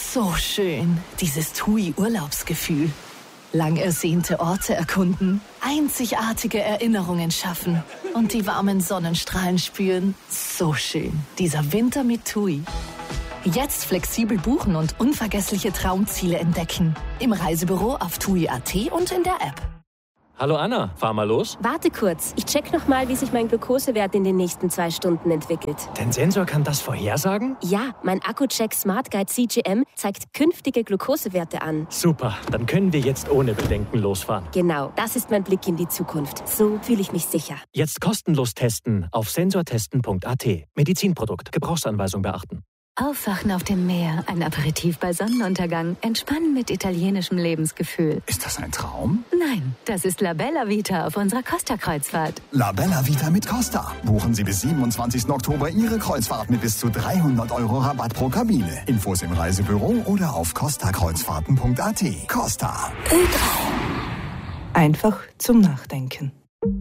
So schön, dieses TUI-Urlaubsgefühl. Lang ersehnte Orte erkunden, einzigartige Erinnerungen schaffen und die warmen Sonnenstrahlen spüren. So schön, dieser Winter mit TUI. Jetzt flexibel buchen und unvergessliche Traumziele entdecken. Im Reisebüro auf TUI.at und in der App. Hallo Anna, fahr mal los. Warte kurz, ich check nochmal, wie sich mein Glukosewert in den nächsten 2 Stunden entwickelt. Dein Sensor kann das vorhersagen? Ja, mein Akku-Check Smart Guide CGM zeigt künftige Glukosewerte an. Super, dann können wir jetzt ohne Bedenken losfahren. Genau, das ist mein Blick in die Zukunft. So fühle ich mich sicher. Jetzt kostenlos testen auf sensortesten.at. Medizinprodukt, Gebrauchsanweisung beachten. Aufwachen auf dem Meer, ein Aperitif bei Sonnenuntergang, entspannen mit italienischem Lebensgefühl. Ist das ein Traum? Nein, das ist La Bella Vita auf unserer Costa-Kreuzfahrt. La Bella Vita mit Costa. Buchen Sie bis 27. Oktober Ihre Kreuzfahrt mit bis zu 300 € Rabatt pro Kabine. Infos im Reisebüro oder auf costakreuzfahrten.at. Costa. Ö3. Einfach zum Nachdenken.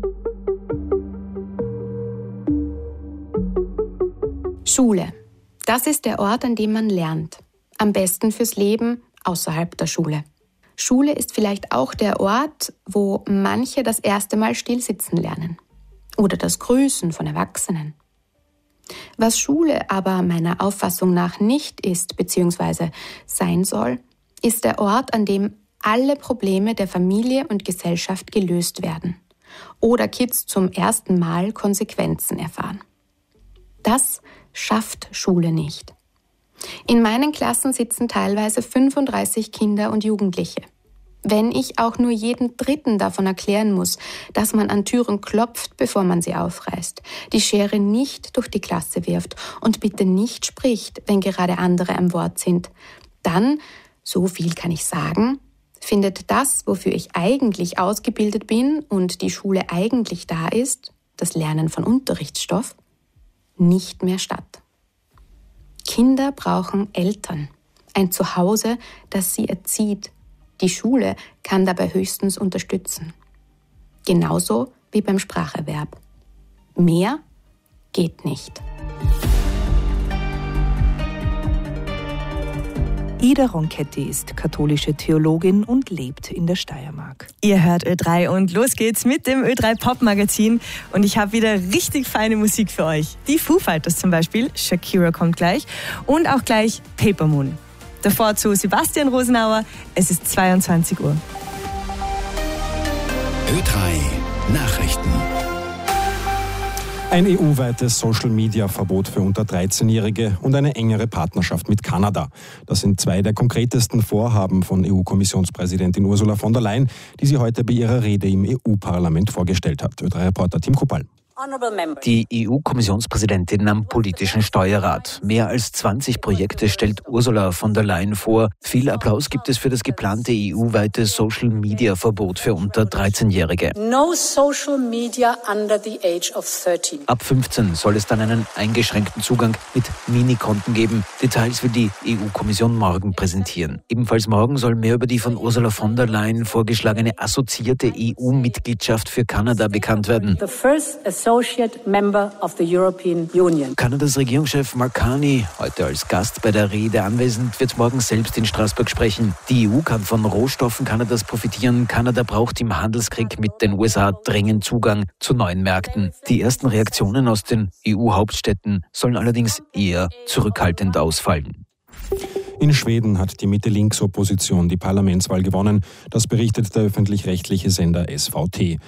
Schule. Das ist der Ort, an dem man lernt. Am besten fürs Leben außerhalb der Schule. Schule ist vielleicht auch der Ort, wo manche das erste Mal stillsitzen lernen. Oder das Grüßen von Erwachsenen. Was Schule aber meiner Auffassung nach nicht ist bzw. sein soll, ist der Ort, an dem alle Probleme der Familie und Gesellschaft gelöst werden. Oder Kids zum ersten Mal Konsequenzen erfahren. Das schafft Schule nicht. In meinen Klassen sitzen teilweise 35 Kinder und Jugendliche. Wenn ich auch nur jeden Dritten davon erklären muss, dass man an Türen klopft, bevor man sie aufreißt, die Schere nicht durch die Klasse wirft und bitte nicht spricht, wenn gerade andere am Wort sind, dann, so viel kann ich sagen, findet das, wofür ich eigentlich ausgebildet bin und die Schule eigentlich da ist, das Lernen von Unterrichtsstoff, nicht mehr statt. Kinder brauchen Eltern, ein Zuhause, das sie erzieht. Die Schule kann dabei höchstens unterstützen. Genauso wie beim Spracherwerb. Mehr geht nicht. Ida Ronchetti ist katholische Theologin und lebt in der Steiermark. Ihr hört Ö3 und los geht's mit dem Ö3 Pop Magazin und ich habe wieder richtig feine Musik für euch. Die Foo Fighters zum Beispiel, Shakira kommt gleich und auch gleich Paper Moon. Davor zu Sebastian Rosenauer, es ist 22 Uhr. Ö3 Nachrichten. Ein EU-weites Social-Media-Verbot für unter 13-Jährige und eine engere Partnerschaft mit Kanada. Das sind 2 der konkretesten Vorhaben von EU-Kommissionspräsidentin Ursula von der Leyen, die sie heute bei ihrer Rede im EU-Parlament vorgestellt hat. Ö3-Reporter Tim Kupal. Die EU-Kommissionspräsidentin am politischen Steuerrat. Mehr als 20 Projekte stellt Ursula von der Leyen vor. Viel Applaus gibt es für das geplante EU-weite Social-Media-Verbot für unter 13-Jährige. No social media under the age of 13. Ab 15 soll es dann einen eingeschränkten Zugang mit Minikonten geben. Details will die EU-Kommission morgen präsentieren. Ebenfalls morgen soll mehr über die von Ursula von der Leyen vorgeschlagene assoziierte EU-Mitgliedschaft für Kanada bekannt werden. The first associate member of the European Union. Kanadas Regierungschef Mark Carney, heute als Gast bei der Rede anwesend, wird morgen selbst in Straßburg sprechen. Die EU kann von Rohstoffen Kanadas profitieren. Kanada braucht im Handelskrieg mit den USA dringend Zugang zu neuen Märkten. Die ersten Reaktionen aus den EU-Hauptstädten sollen allerdings eher zurückhaltend ausfallen. In Schweden hat die Mitte-Links-Opposition die Parlamentswahl gewonnen. Das berichtet der öffentlich-rechtliche Sender SVT.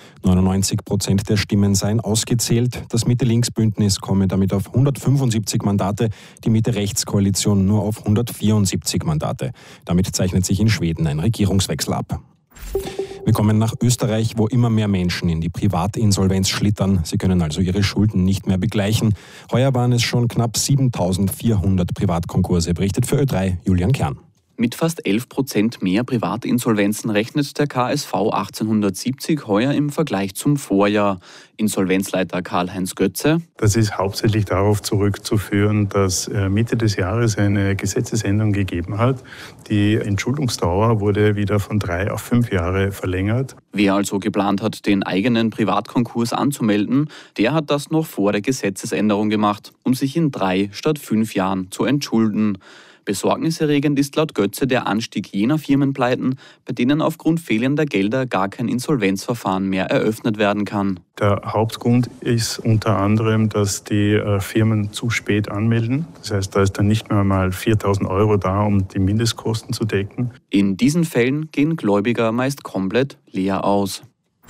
99% der Stimmen seien ausgezählt. Das Mitte-Links-Bündnis komme damit auf 175 Mandate, die Mitte-Rechts-Koalition nur auf 174 Mandate. Damit zeichnet sich in Schweden ein Regierungswechsel ab. Wir kommen nach Österreich, wo immer mehr Menschen in die Privatinsolvenz schlittern. Sie können also ihre Schulden nicht mehr begleichen. Heuer waren es schon knapp 7.400 Privatkonkurse, berichtet für Ö3 Julian Kern. Mit fast 11% mehr Privatinsolvenzen rechnet der KSV 1870 heuer im Vergleich zum Vorjahr. Insolvenzleiter Karl-Heinz Götze. Das ist hauptsächlich darauf zurückzuführen, dass Mitte des Jahres eine Gesetzesänderung gegeben hat. Die Entschuldungsdauer wurde wieder von 3 auf 5 Jahre verlängert. Wer also geplant hat, den eigenen Privatkonkurs anzumelden, der hat das noch vor der Gesetzesänderung gemacht, um sich in 3 statt 5 Jahren zu entschulden. Besorgniserregend ist laut Götze der Anstieg jener Firmenpleiten, bei denen aufgrund fehlender Gelder gar kein Insolvenzverfahren mehr eröffnet werden kann. Der Hauptgrund ist unter anderem, dass die Firmen zu spät anmelden. Das heißt, da ist dann nicht mehr mal 4.000 € da, um die Mindestkosten zu decken. In diesen Fällen gehen Gläubiger meist komplett leer aus.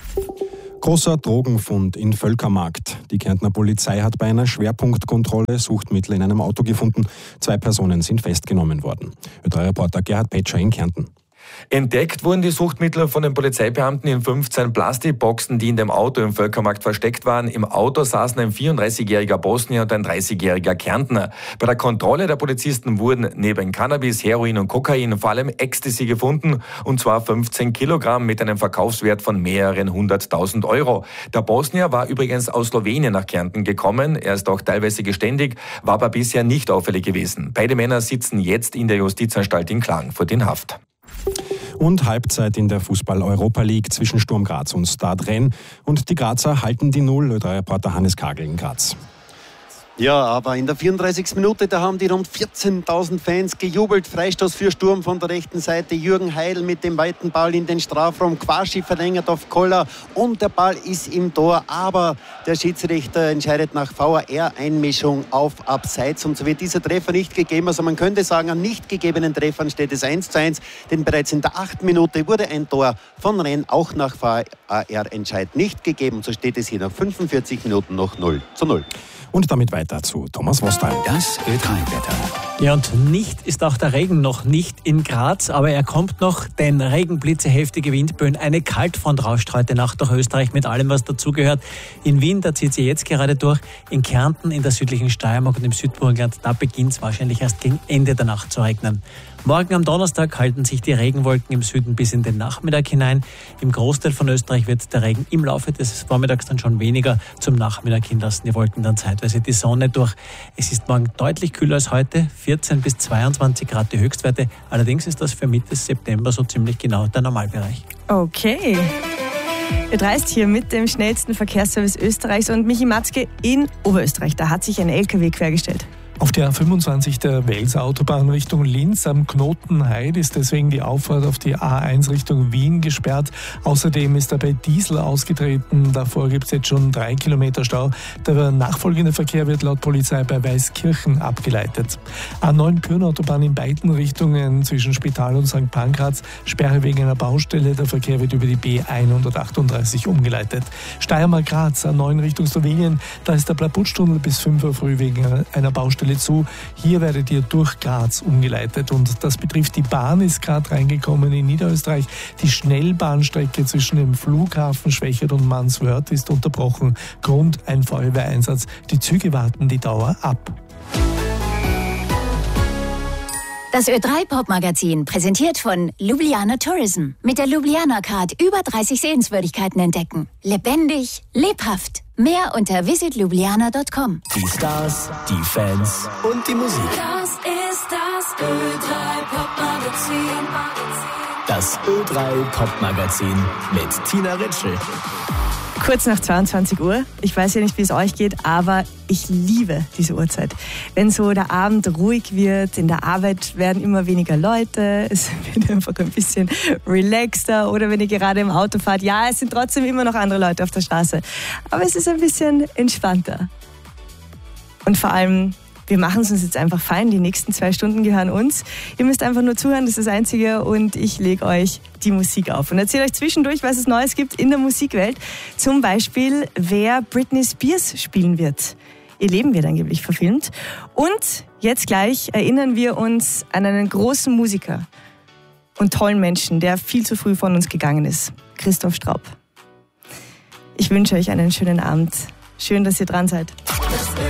Großer Drogenfund in Völkermarkt. Die Kärntner Polizei hat bei einer Schwerpunktkontrolle Suchtmittel in einem Auto gefunden. 2 Personen sind festgenommen worden. Ö3-Reporter Gerhard Petscher in Kärnten. Entdeckt wurden die Suchtmittel von den Polizeibeamten in 15 Plastikboxen, die in dem Auto im Völkermarkt versteckt waren. Im Auto saßen ein 34-jähriger Bosnier und ein 30-jähriger Kärntner. Bei der Kontrolle der Polizisten wurden neben Cannabis, Heroin und Kokain vor allem Ecstasy gefunden, und zwar 15 Kilogramm mit einem Verkaufswert von mehreren 100.000 €. Der Bosnier war übrigens aus Slowenien nach Kärnten gekommen. Er ist auch teilweise geständig, war aber bisher nicht auffällig gewesen. Beide Männer sitzen jetzt in der Justizanstalt in Klagenfurt in Haft. Und Halbzeit in der Fußball-Europa League zwischen Sturm Graz und Stade Rennes. Und die Grazer halten die Null. Ö3-Reporter Hannes Kagel in Graz. Ja, aber in der 34. Minute, da haben die rund 14.000 Fans gejubelt. Freistoß für Sturm von der rechten Seite. Jürgen Heidel mit dem weiten Ball in den Strafraum. Quaschi verlängert auf Koller und der Ball ist im Tor. Aber der Schiedsrichter entscheidet nach VAR-Einmischung auf Abseits. Und so wird dieser Treffer nicht gegeben. Also man könnte sagen, an nicht gegebenen Treffern steht es 1:1. Denn bereits in der 8. Minute wurde ein Tor von Rennes auch nach VAR-Entscheid nicht gegeben. So steht es hier nach 45 Minuten noch 0:0. Und damit weiter zu Thomas Wostal. Das Ö3-Wetter. Ja, und nicht ist auch der Regen noch nicht in Graz, aber er kommt noch, denn Regenblitze, heftige Windböen, eine Kaltfront rauscht heute Nacht durch Österreich mit allem, was dazugehört. In Wien, da zieht sie jetzt gerade durch, in Kärnten, in der südlichen Steiermark und im Südburgenland, da beginnt es wahrscheinlich erst gegen Ende der Nacht zu regnen. Morgen am Donnerstag halten sich die Regenwolken im Süden bis in den Nachmittag hinein. Im Großteil von Österreich wird der Regen im Laufe des Vormittags dann schon weniger. Zum Nachmittag hin lassen die Wolken dann zeitweise die Sonne durch. Es ist morgen deutlich kühler als heute, 14 bis 22 Grad die Höchstwerte. Allerdings ist das für Mitte September so ziemlich genau der Normalbereich. Okay. Ihr reist hier mit dem schnellsten Verkehrsservice Österreichs und Michi Matzke in Oberösterreich. Da hat sich ein LKW quergestellt. Auf der A25 der Welser Autobahn Richtung Linz am Knoten Heid ist deswegen die Auffahrt auf die A1 Richtung Wien gesperrt. Außerdem ist dabei Diesel ausgetreten. Davor gibt es jetzt schon 3 Kilometer Stau. Der nachfolgende Verkehr wird laut Polizei bei Weißkirchen abgeleitet. A9 Pyrn-Autobahn in beiden Richtungen zwischen Spital und St. Pankraz. Sperre wegen einer Baustelle. Der Verkehr wird über die B138 umgeleitet. Steiermark-Graz, A9 Richtung Slowenien. Da ist der Plaputstunnel bis 5 Uhr früh wegen einer Baustelle zu. Hier werdet ihr durch Graz umgeleitet und das betrifft die Bahn, ist gerade reingekommen in Niederösterreich. Die Schnellbahnstrecke zwischen dem Flughafen Schwechat und Manswörth ist unterbrochen. Grund ein Feuerwehreinsatz. Die Züge warten die Dauer ab. Das Ö3-Pop-Magazin, präsentiert von Ljubljana Tourism. Mit der Ljubljana Card über 30 Sehenswürdigkeiten entdecken. Lebendig, lebhaft. Mehr unter visitljubljana.com. Die Stars, die Fans und die Musik. Das ist das Ö3-Pop-Magazin. Das Ö3-Pop-Magazin mit Tina Ritschl. Kurz nach 22 Uhr. Ich weiß ja nicht, wie es euch geht, aber ich liebe diese Uhrzeit. Wenn so der Abend ruhig wird, in der Arbeit werden immer weniger Leute, es wird einfach ein bisschen relaxter oder wenn ihr gerade im Auto fahrt, ja, es sind trotzdem immer noch andere Leute auf der Straße, aber es ist ein bisschen entspannter. Und vor allem, wir machen es uns jetzt einfach fein. Die nächsten 2 Stunden gehören uns. Ihr müsst einfach nur zuhören, das ist das Einzige. Und ich lege euch die Musik auf. Und erzähle euch zwischendurch, was es Neues gibt in der Musikwelt. Zum Beispiel, wer Britney Spears spielen wird. Ihr Leben wird angeblich verfilmt. Und jetzt gleich erinnern wir uns an einen großen Musiker und tollen Menschen, der viel zu früh von uns gegangen ist. Christoph Straub. Ich wünsche euch einen schönen Abend. Schön, dass ihr dran seid.